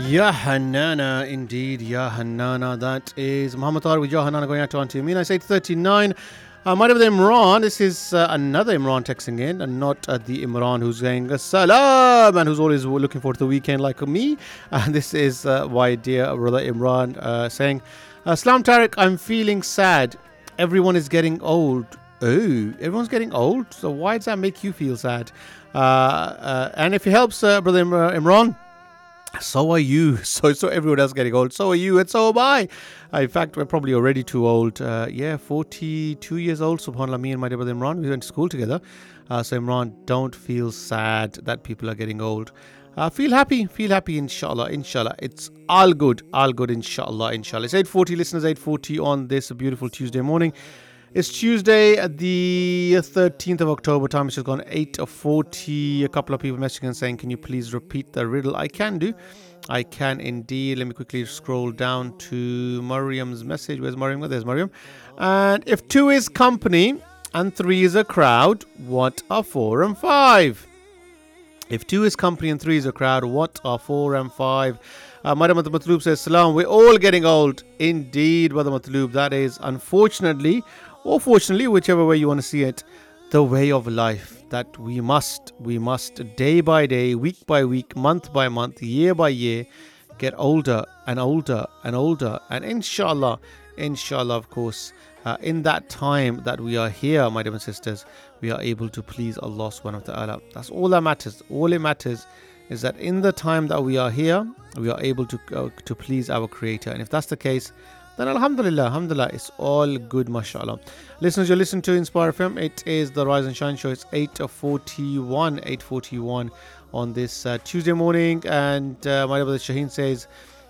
Ya Hanana, indeed, Ya Hanana. That is Muhammad Tariq with Ya Hanana going out to Auntie Amina. It's 8:39. Might have been Imran. This is another Imran texting in, and not the Imran who's saying salam and who's always looking forward to the weekend like me. And this is my dear brother Imran saying, Salam Tariq, I'm feeling sad. Everyone is getting old. Oh, everyone's getting old. So why does that make you feel sad? And if it helps, brother Imran, so are you. So everyone else getting old. So are you, and so am I. In fact, we're probably already too old. 42 years old. SubhanAllah, me and my dear brother Imran, we went to school together. So Imran, don't feel sad that people are getting old. Feel happy, inshallah. It's all good, inshallah. It's 8:40, listeners, 8:40 on this beautiful Tuesday morning. It's Tuesday, the 13th of October. Time has just gone 8:40. A couple of people messaging and saying, can you please repeat the riddle? I can do. I can indeed. Let me quickly scroll down to Mariam's message. Where's Mariam? There's Mariam. And if 2 is company and 3 is a crowd, what are 4 and 5? If 2 is company and 3 is a crowd, what are 4 and 5? Madam Matloob says, Salam, we're all getting old. Indeed, Brother Matloob, that is unfortunately, or fortunately, whichever way you want to see it, the way of life that we must day by day, week by week, month by month, year by year, get older and older and older. And inshallah, of course, in that time that we are here, my dear sisters, we are able to please Allah subhanahu wa ta'ala. That's all that matters. All it matters is that in the time that we are here, we are able to please our Creator. And if that's the case, then alhamdulillah, it's all good, mashallah. Listeners, you're listening to Inspire FM. It is the Rise and Shine show. It's 8:41 on this Tuesday morning. And my brother Shaheen says,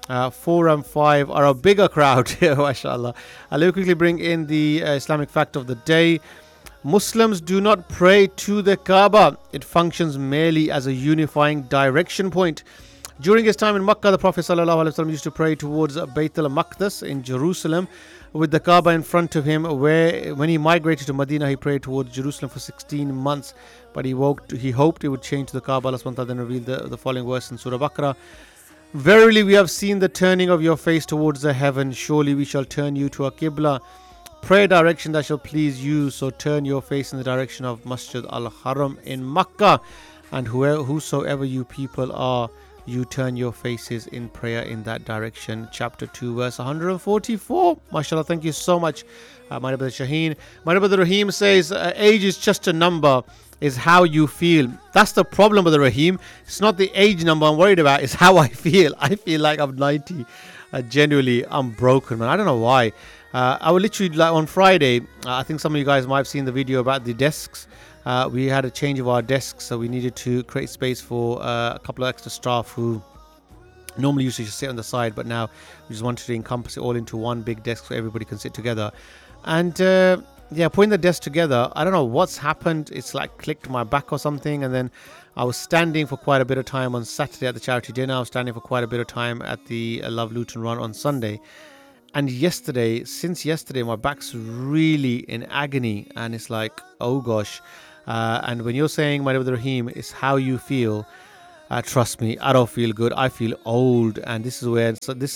4 and 5 are a bigger crowd. Mashallah. Let me quickly bring in the Islamic fact of the day. Muslims do not pray to the Kaaba. It functions merely as a unifying direction point. During his time in Makkah, the Prophet ﷺ used to pray towards Bayt al-Maqdis in Jerusalem with the Kaaba in front of him. When he migrated to Medina, he prayed towards Jerusalem for 16 months. But he hoped it would change to the Kaaba. Allah SWT then revealed the following verse in Surah Baqarah. Verily, we have seen the turning of your face towards the heaven. Surely we shall turn you to a Qibla. Pray direction that shall please you. So turn your face in the direction of Masjid al-Haram in Makkah. And whosoever you people are, you turn your faces in prayer in that direction. Chapter 2, verse 144. MashaAllah, thank you so much, my brother Shaheen. My brother Rahim says, age is just a number, is how you feel. That's the problem with the Rahim. It's not the age number I'm worried about, it's how I feel. I feel like I'm 90. Genuinely, I'm broken, man. I don't know why. I would literally, like on Friday, I think some of you guys might have seen the video about the desks. We had a change of our desks, so we needed to create space for a couple of extra staff who normally used to just sit on the side, but now we just wanted to encompass it all into one big desk so everybody can sit together. And putting the desk together, I don't know what's happened. It's like clicked my back or something. And then I was standing for quite a bit of time on Saturday at the charity dinner. I was standing for quite a bit of time at the Love Luton run on Sunday. And since yesterday, my back's really in agony. And it's like, oh gosh. And when you're saying, my brother Rahim, it's how you feel. Trust me, I don't feel good. I feel old, and this is when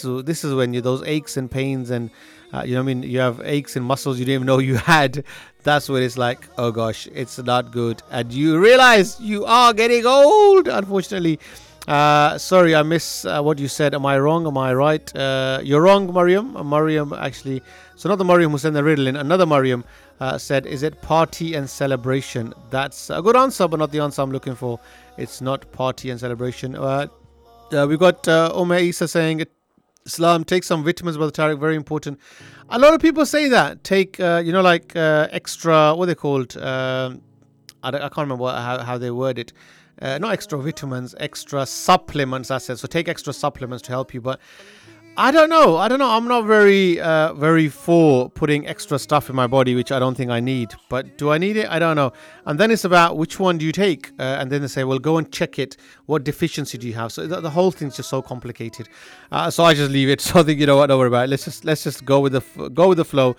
those aches and pains and you have aches in muscles you didn't even know you had. That's when it's like, oh gosh, it's not good, and you realize you are getting old. Unfortunately, sorry, I miss what you said. Am I wrong? Am I right? You're wrong, Mariam. Mariam, actually. So not the Mariam who sent the riddle in. Another Mariam said, is it party and celebration? That's a good answer, but not the answer I'm looking for. It's not party and celebration. We've got Umar Isa saying, Islam, take some vitamins, Brother Tariq, very important. A lot of people say that. Take, extra, what are they called? I can't remember how they word it. Not extra vitamins, extra supplements, I said. So take extra supplements to help you. But I don't know. I'm not very for putting extra stuff in my body, which I don't think I need. But do I need it? I don't know. And then it's about which one do you take? And then they say, well, go and check it. What deficiency do you have? So the whole thing's just so complicated. So I just leave it. So I think, you know what? Don't worry about it. Let's just go with the flow.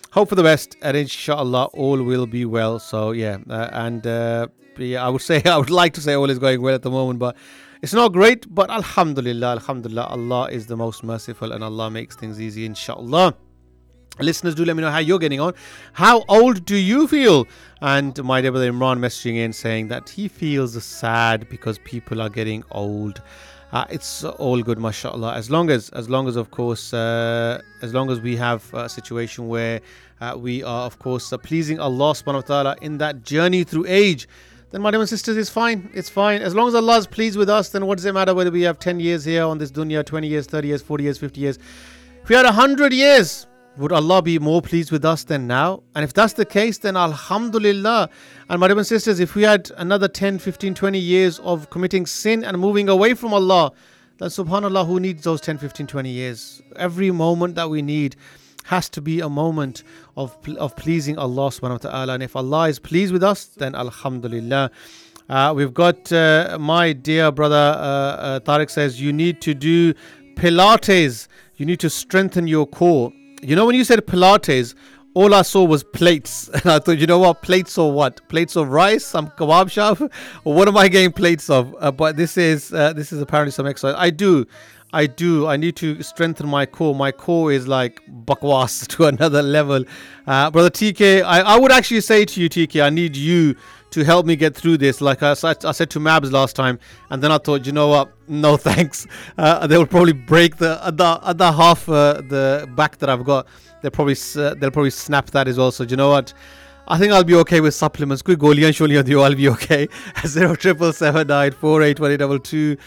hope for the best, and inshallah all will be well. So yeah, yeah, I would say I would like to say all is going well at the moment, but it's not great. But alhamdulillah, alhamdulillah, Allah is the most merciful, and Allah makes things easy, inshallah. Listeners, do let me know how you're getting on. How old do you feel? And my dear brother Imran messaging in saying that he feels sad because people are getting old. It's all good, mashallah. As long as of course, as long as we have a situation where we are, of course, pleasing Allah subhanahu wa ta'ala in that journey through age, then my dear sisters, it's fine. It's fine. As long as Allah is pleased with us, then what does it matter whether we have 10 years here on this dunya, 20 years, 30 years, 40 years, 50 years? If we had 100 years, would Allah be more pleased with us than now? And if that's the case, then alhamdulillah. And my dear sisters, if we had another 10, 15, 20 years of committing sin and moving away from Allah, then subhanallah, who needs those 10, 15, 20 years? Every moment that we need has to be a moment of pleasing Allah subhanahu wa ta'ala. And if Allah is pleased with us, then alhamdulillah. We've got my dear brother Tariq says, you need to do Pilates. You need to strengthen your core. You know, when you said Pilates, all I saw was plates. And I thought, you know what? Plates of what? Plates of rice? Some kebab shop? Or what am I getting plates of? But this is apparently some exercise. I do. I need to strengthen my core. My core is like bakwas to another level. Brother TK, I would actually say to you, TK, I need you to help me get through this. Like I said to Mabs last time, and then I thought, you know what? No thanks. They will probably break the other half, the back that I've got. They'll probably snap that as well. So do you know what? I think I'll be okay with supplements. Quick goliyan sholiyan diyo, I'll be okay. 07779 481822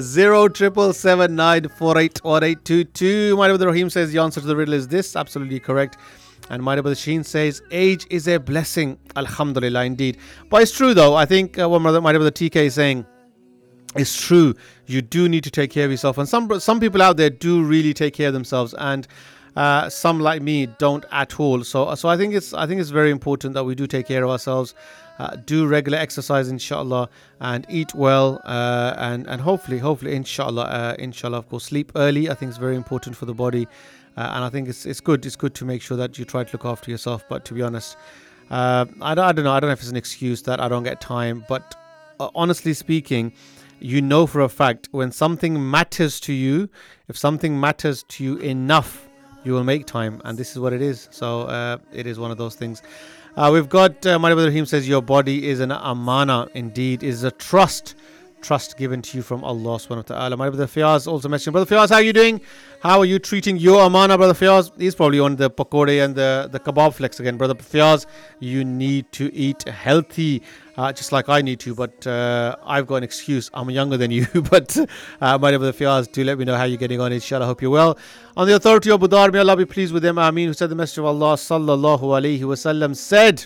07779 481822. My brother Rahim says the answer to the riddle is this. Absolutely correct. And my brother Sheen says age is a blessing. Alhamdulillah, indeed. But it's true though. I think what my brother TK is saying is true. You do need to take care of yourself. And some people out there do really take care of themselves. And some like me don't at all. So I think it's very important that we do take care of ourselves, do regular exercise, inshallah, and eat well, and hopefully, inshallah, of course, sleep early. I think it's very important for the body, and I think it's good. It's good to make sure that you try to look after yourself. But to be honest, I don't know. I don't know if it's an excuse that I don't get time, but honestly speaking, you know for a fact when something matters to you, if something matters to you enough, you will make time, and this is what it is. So it is one of those things. We've got my brother Rahim says your body is an amana, indeed, is a trust given to you from Allah subhanahu wa ta'ala. My brother Fiaz also mentioned, brother Fiaz, how are you doing? How are you treating your amana, brother Fiaz? He's probably on the pakode and the kebab flex again. Brother Fiaz, you need to eat healthy, just like I need to, but I've got an excuse. I'm younger than you, but my brother Fiaz, do let me know how you're getting on, inshallah. I hope you're well. On the authority of Budar, may Allah be pleased with them, Ameen, who said the Messenger of Allah sallallahu alayhi wasallam said,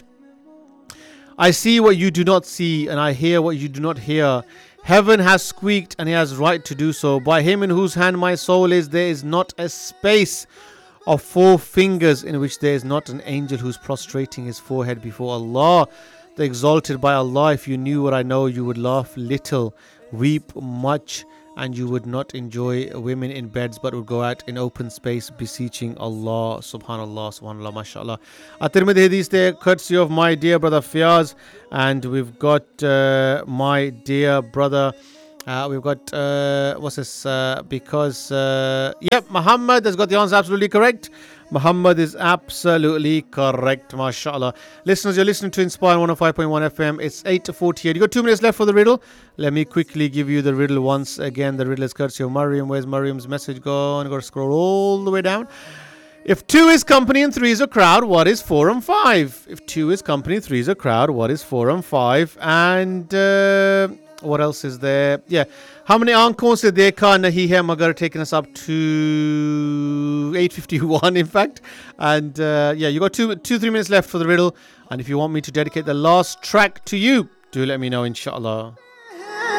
I see what you do not see, and I hear what you do not hear. Heaven has squeaked, and he has right to do so. By him in whose hand my soul is, there is not a space of 4 fingers in which there is not an angel who's prostrating his forehead before Allah, the exalted by Allah. If you knew what I know, you would laugh little, weep much, and you would not enjoy women in beds, but would go out in open space beseeching Allah. Subhanallah, mashallah. At-Tirmidhi hadith there, courtesy of my dear brother Fiaz. And we've got my dear brother, we've got, what's this? Muhammad has got the answer absolutely correct. Muhammad is absolutely correct, mashallah. Listeners, you're listening to Inspire 105.1 FM. It's 8:48. You got 2 minutes left for the riddle. Let me quickly give you the riddle once again. The riddle is courtesy of Mariam. Where's Mariam's message gone? Got to scroll all the way down. If 2 is company and 3 is a crowd, what is 4 and 5? If 2 is company, 3 is a crowd, what is 4 and 5? And what else is there? Yeah. How many aankhon se dekha nahi hai magar, taking us up to 8:51 in fact. And yeah, you got 3 minutes left for the riddle. And if you want me to dedicate the last track to you, do let me know, inshallah.